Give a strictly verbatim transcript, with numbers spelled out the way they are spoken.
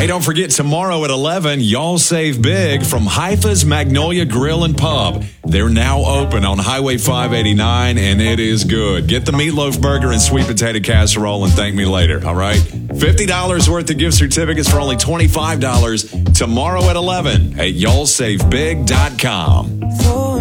Hey, don't forget, tomorrow at eleven, y'all save big from Haifa's Magnolia Grill and Pub. They're now open on Highway five eighty-nine, and it is good. Get the meatloaf burger and sweet potato casserole and thank me later, all right? fifty dollars worth of gift certificates for only twenty-five dollars tomorrow at eleven at y'all save big dot com.